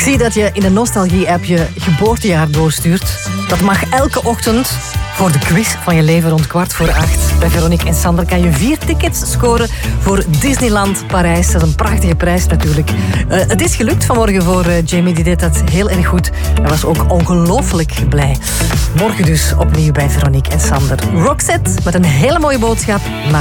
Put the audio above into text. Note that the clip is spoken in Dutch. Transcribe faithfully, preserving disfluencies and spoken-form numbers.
zie dat je in de nostalgie-app je geboortejaar doorstuurt. Dat mag elke ochtend voor de quiz van je leven rond kwart voor acht. Bij Veronique en Sander kan je vier tickets scoren voor Disneyland Parijs. Dat is een prachtige prijs natuurlijk. Uh, het is gelukt vanmorgen voor uh, Jamie, die deed dat heel erg goed. Hij was ook ongelooflijk blij. Morgen dus opnieuw bij Veronique en Sander. Roxette met een hele mooie boodschap.